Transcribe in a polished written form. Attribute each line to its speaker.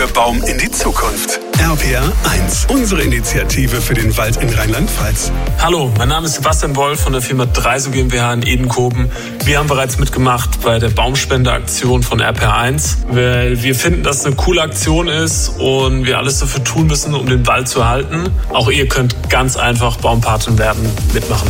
Speaker 1: Baum in die Zukunft. RPR1, unsere Initiative für den Wald in Rheinland-Pfalz.
Speaker 2: Hallo, mein Name ist Sebastian Wolf von der Firma Dreiso GmbH in Edenkoben. Wir haben bereits mitgemacht bei der Baumspendeaktion von RPR1, weil wir finden, dass es eine coole Aktion ist und wir alles dafür tun müssen, um den Wald zu erhalten. Auch ihr könnt ganz einfach Baumpatin werden, mitmachen.